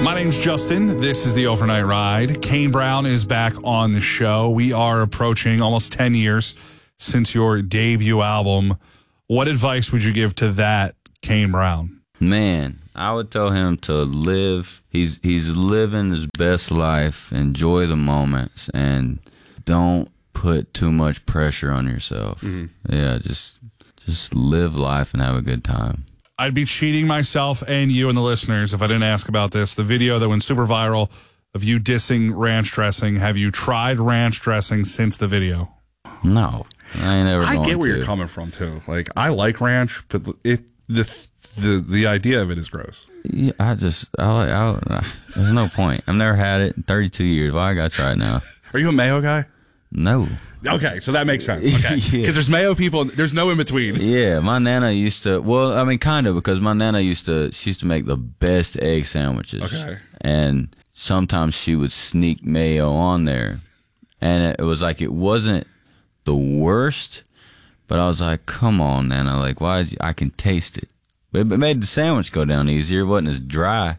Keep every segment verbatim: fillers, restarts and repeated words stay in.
My name's Justin. This is the Overnight Ride. Kane Brown is back on the show. We are approaching almost ten years since your debut album. What advice would you give to that Kane Brown? Man, I would tell him to live. He's he's living his best life. Enjoy the moments and don't put too much pressure on yourself. Mm-hmm. Yeah, just just live life and have a good time. I'd be cheating myself and you and the listeners if I didn't ask about this. The video that went super viral of you dissing ranch dressing. Have you tried ranch dressing since the video? No, I ain't ever. I going get where to. you're coming from too. Like, I like ranch, but it the the the idea of it is gross. Yeah, I just I like. I, there's no point. I've never had it in thirty-two years. Why I gotta try it now? Are you a mayo guy? No. Okay, so that makes sense. Okay, because yeah. There's mayo people. There's no in between. Yeah, my nana used to. Well, I mean, kind of, because my nana used to. She used to make the best egg sandwiches. Okay. And sometimes she would sneak mayo on there, and it was like it wasn't the worst, but I was like, "Come on, Nana! Like, why? Is you, I can taste it." But it made the sandwich go down easier. It wasn't as dry,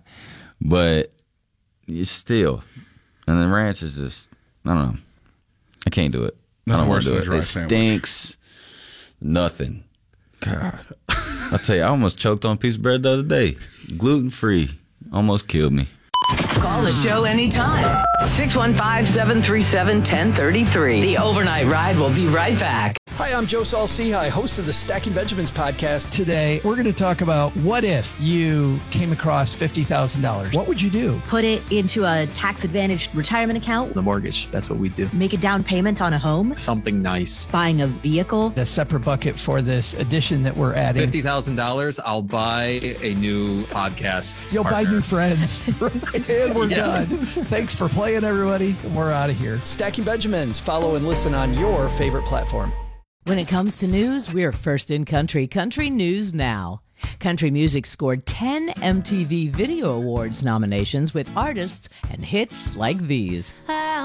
but it's still. And the ranch is just. I don't know. I can't do it. Nothing I don't worse do than it. a dry It sandwich. stinks. Nothing. God. I'll tell you, I almost choked on a piece of bread the other day. Gluten free. Almost killed me. Call the show anytime. six one five, seven three seven, one zero three three. The Overnight Ride will be right back. Hi, I'm Joe Saul-Sehy, host of the Stacking Benjamins podcast. Today, we're going to talk about what if you came across fifty thousand dollars? What would you do? Put it into a tax-advantaged retirement account. The mortgage, that's what we do. Make a down payment on a home. Something nice. Buying a vehicle. A separate bucket for this addition that we're adding. fifty thousand dollars, I'll buy a new podcast You'll partner. buy new friends. And we're Yeah. done. Thanks for playing, everybody. We're out of here. Stacking Benjamins. Follow and listen on your favorite platform. When it comes to news, we're first in country. Country News Now. Country music scored ten M T V Video Awards nominations with artists and hits like these.